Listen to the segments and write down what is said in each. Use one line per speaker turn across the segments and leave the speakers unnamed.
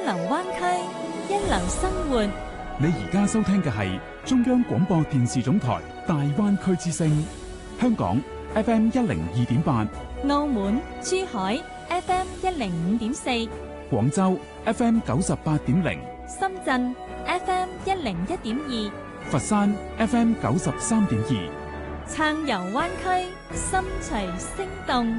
流灣區，一流生活。
你而家收聽嘅係中央廣播電視總台大灣區之聲，香港 FM 102.8，
澳門、珠海 FM 105.4，
廣州 FM 98.0，
深圳 FM 101.2，
佛山 FM 93.2，
暢遊灣區，心隨聲動。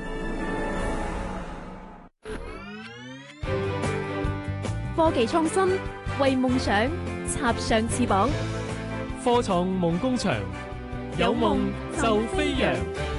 科技創新，為夢想插上翅膀。
科創夢工場，有夢就飛揚。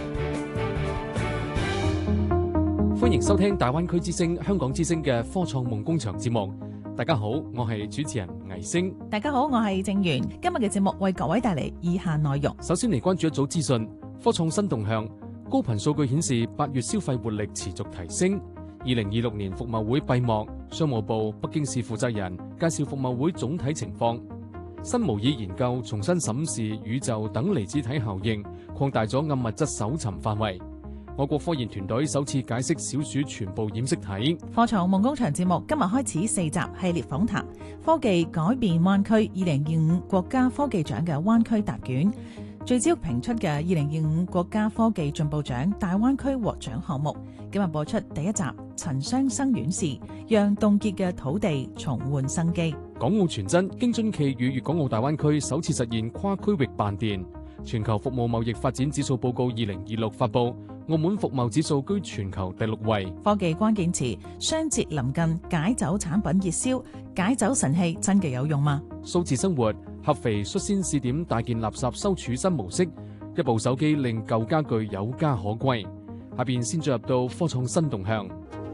歡迎收聽大灣區之聲、香港之聲嘅科創夢工場節目。大家好，我係主持人倪星。
大家好，我係正源。今日嘅節目為各位帶嚟以下內容。
首先嚟關注一組資訊，科創新動向。高頻數據顯示，8月消費活力持續提升。2026年服貿會閉幕，商務部北京市負責人介紹服貿會總體情況。新模擬研究重新審視宇宙等離子體效應，擴大咗暗物質搜尋範圍。我國科研團隊首次解釋小鼠全部染色體。
科創夢工場節目今日開始4集系列訪談，科技改變灣區2025國家科技獎嘅灣區答卷，聚焦評出嘅2025國家科技進步獎大灣區獲獎項目。今日播出第一集陳雙生院士，讓凍結嘅土地重煥生機。
港澳傳真京津冀與粵港澳大灣區首次實現跨區域辦電。全球服務貿易發展指數報告2026發布，澳門服貿指數居全球第6位。
科技關鍵詞，雙節臨近，解酒產品熱銷，解酒神器真嘅有用嗎？
數字生活，合肥率先試點大件垃圾收儲新模式，一部手機令舊家具有家可歸。下邊先進入到科創新動向。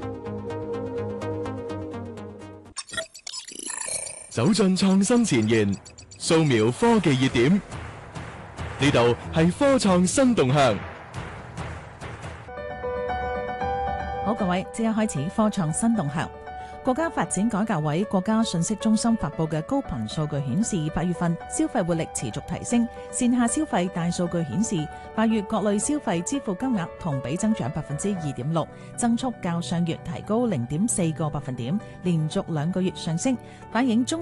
走進創新前沿，掃描科技熱點，呢度係科創新動向。
好，各位，即刻開始科創新動向。國家發展改革委國家信息中心發布嘅高頻數據顯示，8月份消費活力持續提升。線下消費大數據顯示，8月各類消費支付金額同比增長2.6%，增速較上月提高0.4個百分點，連續2個月上升，反映中